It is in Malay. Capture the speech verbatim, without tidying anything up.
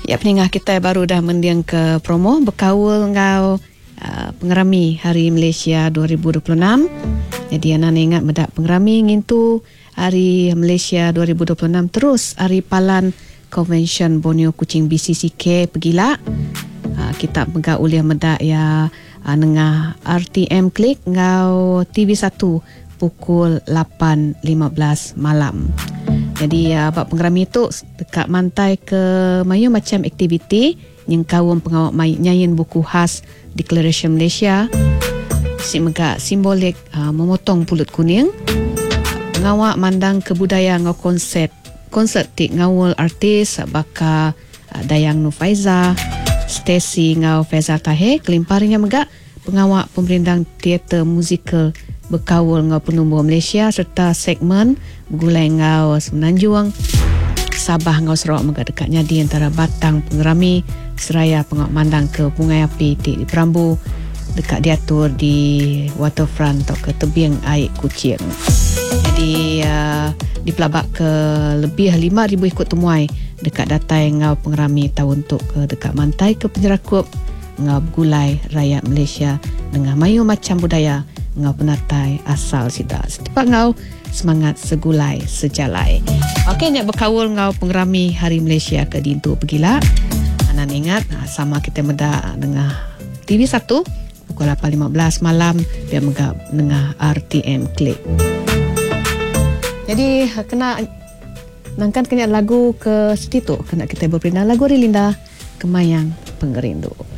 Ya, peningah kita baru dah mendiang ke promo berkawal ngau uh, pengerami Hari Malaysia dua ribu dua puluh enam. Jadi anak ingat medak pengerami ngintu Hari Malaysia dua ribu dua puluh enam terus Hari Palan Convention Borneo Kuching B C C K pegila. Uh, kita megak uliah medak ya uh, nengah R T M klik ngau T V satu pukul lapan lima belas malam. Jadi uh, bab pengerami itu dekat mantai ke mayu macam aktiviti yang kaum pengawak nyanyian buku khas Declaration Malaysia. Si megak simbolik uh, memotong pulut kuning. Pengawak mandang kebudayaan ngau konsep konsert tik ngawul artis baka uh, Dayang Nufaiza, Stacy ngau Faizal Tahir, kelimparinya megak pengawak pemerintah teater musikal berkawal ngau penumbuh Malaysia serta segmen gulai ngau Semenanjung Sabah ngau Sarawak megak dekatnya di antara batang pengerami seraya pengawak mandang ke bungai api di Perambu dekat diatur di waterfront atau ke tebing air Kuching. Jadi uh, dipelabak ke lebih lima ribu ikut temuai dekat datai ngau pengerami tahun untuk ke dekat mantai ke Penjerakup ngau gulai rakyat Malaysia dengan mayu macam budaya ngau penatai asal sida. Setiap ngau semangat segulai sejalai. Okey, nak berkawal ngau pengerami Hari Malaysia ke dintu pegila. Anan ingat sama kita medak dengan T V satu pukul lapan lima belas malam biar megak dengan R T M klik. Jadi kena nangkan kena lagu ke situ kena kita berpindah lagu Rilinda Kemayang Pengerindu.